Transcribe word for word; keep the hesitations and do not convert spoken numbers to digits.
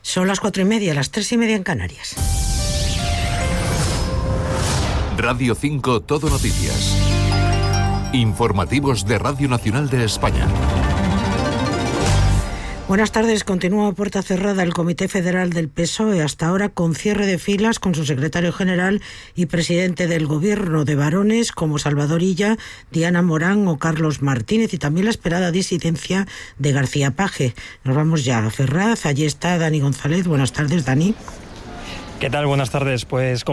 Son las cuatro y media, las tres y media en Canarias. Radio cinco Todo Noticias. Informativos de Radio Nacional de España. Buenas tardes. Continúa a puerta cerrada el Comité Federal del P S O E, hasta ahora con cierre de filas con su secretario general y presidente del Gobierno, de varones como Salvador Illa, Diana Morán o Carlos Martínez, y también la esperada disidencia de García Paje. Nos vamos ya a Ferraz. Allí está Dani González. Buenas tardes, Dani. ¿Qué tal? Buenas tardes. Pues